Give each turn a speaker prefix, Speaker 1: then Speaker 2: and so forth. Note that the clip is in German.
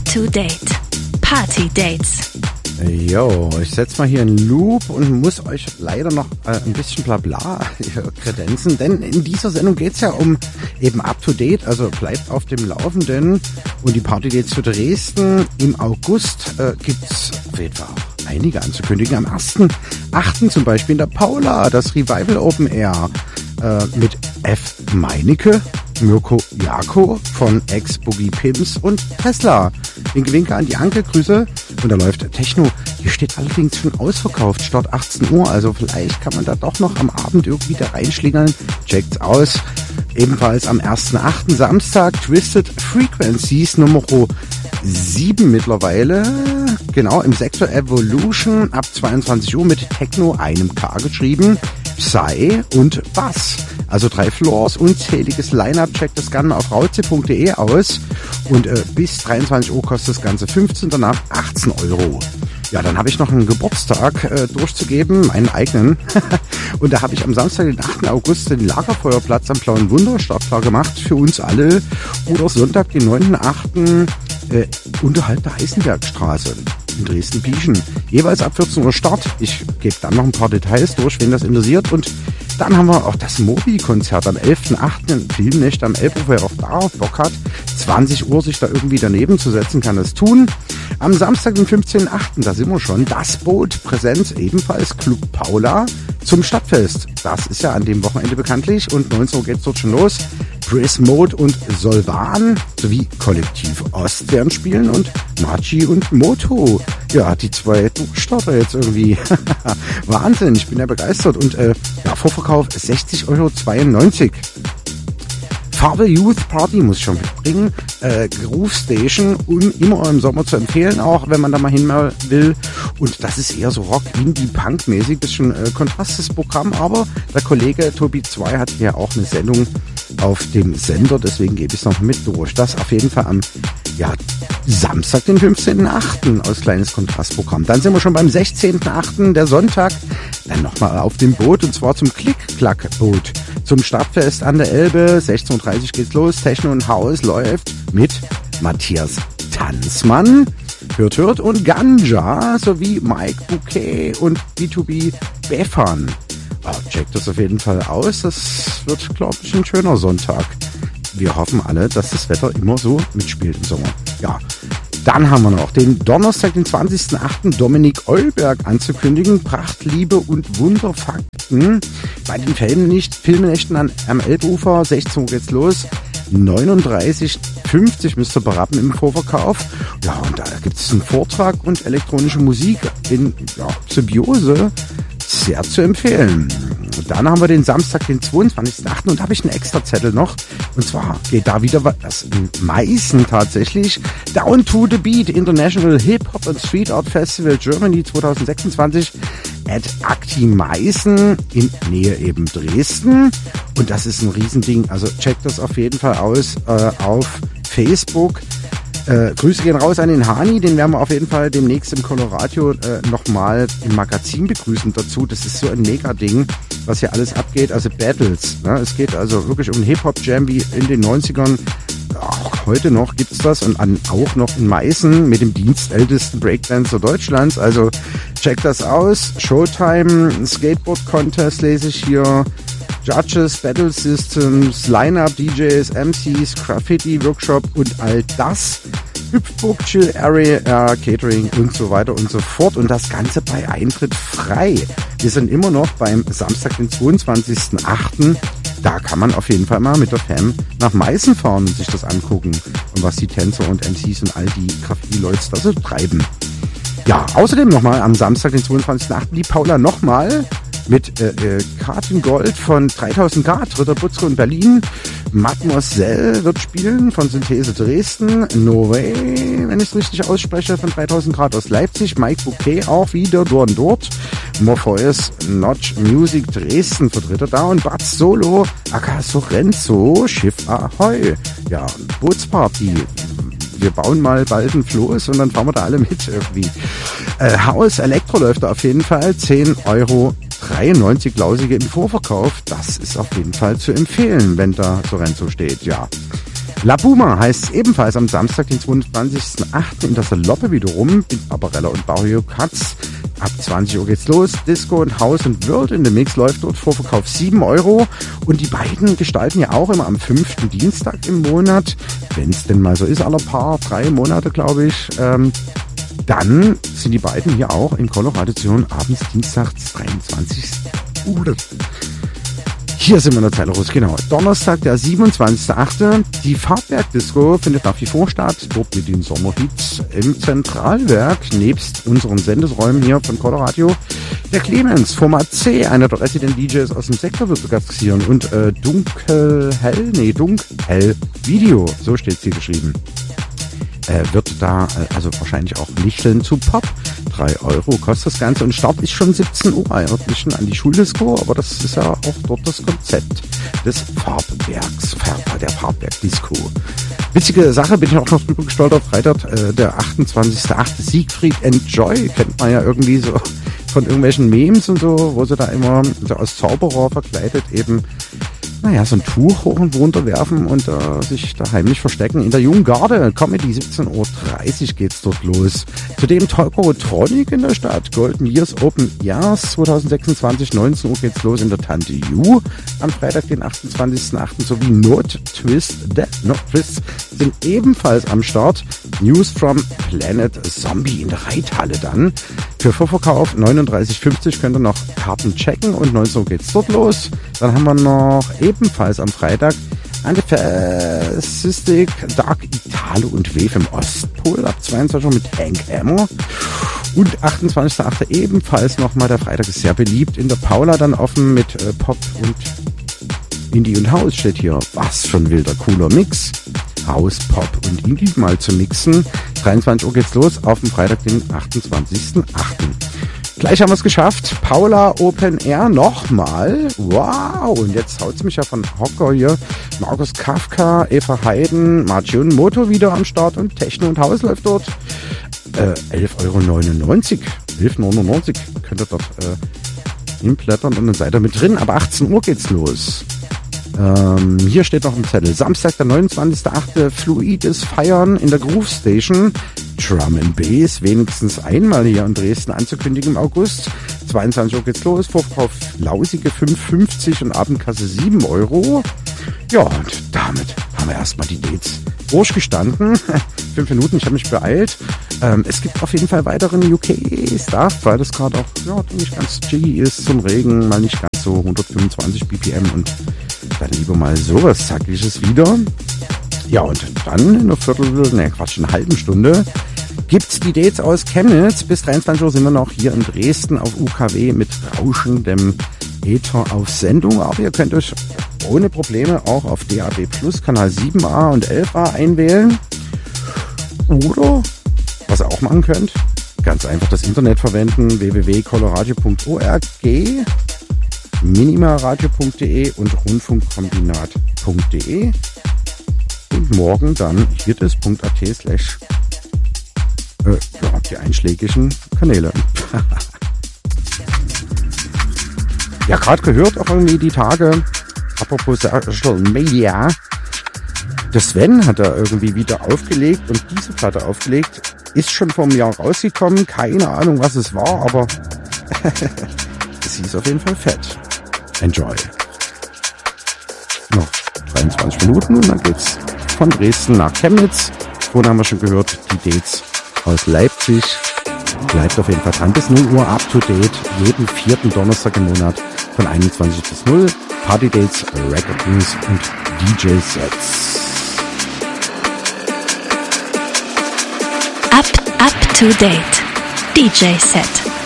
Speaker 1: to date. Party Dates.
Speaker 2: Jo, ich setze mal hier einen Loop und muss euch leider noch ein bisschen Blabla kredenzen, denn in dieser Sendung geht's ja um eben up-to-date, also bleibt auf dem Laufenden. Und die Party Dates für Dresden im August gibt's auf jeden Fall auch einige anzukündigen. Am 1.8. zum Beispiel in der Paula, das Revival Open Air mit F. Meinecke, Mirko Jako von Ex-Boogie Pimps und Tesla. Winke, winke an die Anke, Grüße. Und da läuft Techno. Hier steht allerdings schon ausverkauft, Start 18 Uhr. Also vielleicht kann man da doch noch am Abend irgendwie da reinschlingeln. Checkt's aus. Ebenfalls am 1.8. Samstag Twisted Frequencies Nummer 7 mittlerweile. Genau, im Sektor Evolution ab 22 Uhr mit Techno, einem K geschrieben, Psy und Bass. Also 3 Floors, unzähliges Line-Up, checkt das gerne auf rauze.de aus. Und bis 23 Uhr kostet das Ganze 15, danach 18 Euro. Ja, dann habe ich noch einen Geburtstag durchzugeben, meinen eigenen. Und da habe ich am Samstag, den 8. August, den Lagerfeuerplatz am Blauen Wunder startklar gemacht für uns alle. Oder Sonntag, den 9.8. Unterhalb der Heisenbergstraße in Dresden-Pieschen. Jeweils ab 14 Uhr Start. Ich gebe dann noch ein paar Details durch, wenn das interessiert. Und dann haben wir auch das Mobi-Konzert am 11.8. in Filmnächte am Elbufer. Wer auch darauf Bock hat, 20 Uhr sich da irgendwie daneben zu setzen, kann das tun. Am Samstag, den 15.8., da sind wir schon, das Boot Präsenz, ebenfalls Club Paula zum Stadtfest. Das ist ja an dem Wochenende bekanntlich und 19 Uhr geht's dort schon los. Chris Mode und Solvan sowie Kollektiv Ost werden spielen und Machi und Moto. Ja, die 2 Durchstarter jetzt irgendwie. Wahnsinn, ich bin ja begeistert. Und Vorverkauf 60,92 Euro. Farbe Youth Party muss ich schon mitbringen. Groove Station, immer im Sommer zu empfehlen, auch wenn man da mal hin will. Und das ist eher so Rock, Indie, Punk mäßig, bisschen kontrastes Programm. Aber der Kollege Tobi 2 hat hier auch eine Sendung auf dem Sender, deswegen gebe ich es noch mit durch. Das auf jeden Fall am Samstag, den 15.8. als kleines Kontrastprogramm. Dann sind wir schon beim 16.8., der Sonntag, dann nochmal auf dem Boot und zwar zum Klick-Klack-Boot. Zum Stadtfest an der Elbe, 16.30 Uhr geht's los, Techno und House läuft mit Matthias Tanzmann, Hört und Ganja sowie Mike Bouquet und B2B Befan. Checkt das auf jeden Fall aus, das wird, glaube ich, ein schöner Sonntag. Wir hoffen alle, dass das Wetter immer so mitspielt im Sommer. Ja, dann haben wir noch den Donnerstag, den 20.8. Dominik Eulberg anzukündigen. Pracht, Liebe und Wunderfakten bei den Filmnächten am Elbufer. 16 Uhr geht's los. 39,50 müsst ihr berappen im Vorverkauf. Ja, und da gibt's einen Vortrag und elektronische Musik in Symbiose. Sehr zu empfehlen. Dann haben wir den Samstag, den 22.8. und da habe ich einen extra Zettel noch. Und zwar geht da wieder was in Meißen tatsächlich. Down to the Beat International Hip Hop and Street Art Festival Germany 2026 at Acti Meißen in Nähe eben Dresden. Und das ist ein Riesending. Also checkt das auf jeden Fall aus auf Facebook. Grüße gehen raus an den Hani, den werden wir auf jeden Fall demnächst im Coloradio nochmal im Magazin begrüßen dazu. Das ist so ein Mega-Ding, was hier alles abgeht. Also Battles, ne? Es geht also wirklich um Hip-Hop-Jam wie in den 90ern. Auch heute noch gibt's das und auch noch in Meißen mit dem dienstältesten Breakdancer Deutschlands. Also checkt das aus. Showtime, Skateboard-Contest lese ich hier. Judges, Battle Systems, Line-Up, DJs, MCs, Graffiti, Workshop und all das. Hüpfburg, Chill Area, Catering und so weiter und so fort. Und das Ganze bei Eintritt frei. Wir sind immer noch beim Samstag, den 22.8. Da kann man auf jeden Fall mal mit der Fam nach Meißen fahren und sich das angucken. Und was die Tänzer und MCs und all die Graffiti-Leute da so treiben. Ja, außerdem nochmal am Samstag, den 22.8. die Paula nochmal mit Karten Gold von 3000 Grad, Ritter Butzke und Berlin. Mademoiselle wird spielen von Synthese Dresden. No Way, wenn ich es richtig ausspreche, von 3000 Grad aus Leipzig. Mike Bouquet auch wieder dort. Morpheus Notch Music Dresden vertritt er da. Und Batz Solo, aka Sorenzo, Schiff Ahoi. Ja, Bootsparty. Wir bauen mal bald ein Floß und dann fahren wir da alle mit irgendwie. Haus Elektro läuft da auf jeden Fall. 10,93 Euro lausige im Vorverkauf. Das ist auf jeden Fall zu empfehlen, wenn da Sorenzo steht, ja. La Puma heißt ebenfalls am Samstag, den 22.08. in der Saloppe wiederum, mit Barbarella und Barrio Katz. Ab 20 Uhr geht's los. Disco und House and World in the Mix läuft dort. Vorverkauf 7 €. Und die beiden gestalten ja auch immer am 5. Dienstag im Monat. Wenn es denn mal so ist, alle 3 Monate, glaube ich. Dann sind die beiden hier auch in Koloration abends dienstags 23 Uhr. Hier sind wir in der Zeile raus, genau. Donnerstag, der 27.08. Die Farbwerk-Disco findet nach wie vor statt. Dort mit den Sommerhits im Zentralwerk. Nebst unseren Sendesräumen hier von Coloradio. Der Clemens, Format C, einer der Resident DJs aus dem Sektor, wird zu Gast passieren. Und Dunkelhell Video, so steht es hier geschrieben. Wird da also wahrscheinlich auch Lichteln zu Pop. 3 € kostet das Ganze und Start ist schon 17 Uhr. Erinnert mich schon an die Schuldisco, aber das ist ja auch dort das Konzept des Farbwerks, der Farbwerk-Disco. Witzige Sache, bin ich auch noch drüber gestolpert. Freitag, der 28.08. Siegfried Enjoy, kennt man ja irgendwie so von irgendwelchen Memes und so, wo sie da immer so als Zauberer verkleidet eben so ein Tuch hoch und runter werfen und sich da heimlich verstecken. In der Jungen Garde, Comedy, 17:30 Uhr geht's dort los. Zudem Talkorotronic in der Stadt, Golden Years Open Years 2026, 19 Uhr geht's los in der Tante Ju. Am Freitag, den 28.08. sowie Not Twist sind ebenfalls am Start. News from Planet Zombie in der Reithalle dann. Für Vorverkauf 39,50 könnt ihr noch Karten checken und 19 Uhr geht's dort los. Dann haben wir noch ebenfalls am Freitag Antifascistic, Dark Italo und Wave im Ostpol ab 22 Uhr mit Hank Hammer. Und 28.08. ebenfalls nochmal, der Freitag ist sehr beliebt, in der Paula dann offen mit Pop und Indie und House steht hier. Was für ein wilder, cooler Mix. House, Pop und Indie mal zu mixen. 23 Uhr geht's los auf dem Freitag, den 28.08. Gleich haben wir es geschafft. Paula Open Air nochmal. Wow. Und jetzt haut's mich ja von Hocker hier. Markus Kafka, Eva Heiden, Marcion Moto wieder am Start und Techno und Haus läuft dort. 11,99 €. 11,99 € könnt ihr dort hinblättern und dann seid ihr mit drin. Aber 18 Uhr geht's los. Hier steht noch ein Zettel. Samstag, der 29.08. Fluides Feiern in der Groove Station. Drum and Bass wenigstens einmal hier in Dresden anzukündigen im August. 22 Uhr geht's los. Vorverkauf lausige 5,50 und Abendkasse 7 €. Ja, und damit haben wir erstmal die Dates durchgestanden. 5 Minuten, ich habe mich beeilt. Es gibt auf jeden Fall weiteren UK-Stuff, weil das gerade auch nicht ganz jiggy ist zum Regen, mal nicht ganz so 125 BPM und dann lieber mal sowas Zackiges wieder. Ja, und dann in einer halben Stunde gibt's die Dates aus Chemnitz. Bis 23 Uhr sind wir noch hier in Dresden auf UKW mit rauschendem Äther auf Sendung. Aber ihr könnt euch ohne Probleme auch auf DAB Plus Kanal 7a und 11a einwählen. Oder, was ihr auch machen könnt, ganz einfach das Internet verwenden, www.coloradio.org, minimaradio.de und rundfunkkombinat.de und morgen dann hier das.at/ die einschlägigen Kanäle. Ja, gerade gehört auch irgendwie die Tage, apropos Social Media, der Sven hat da irgendwie wieder aufgelegt und diese Platte aufgelegt, ist schon vor einem Jahr rausgekommen, keine Ahnung was es war, aber sie ist auf jeden Fall fett. Enjoy. Noch 23 Minuten und dann geht's von Dresden nach Chemnitz. Vorhin haben wir schon gehört, die Dates aus Leipzig. Bleibt auf jeden Fall dran bis 0 Uhr up to date. Jeden 4. Donnerstag im Monat von 21 bis 0. Party Dates, Record News und DJ Sets.
Speaker 1: Up to date. DJ Set.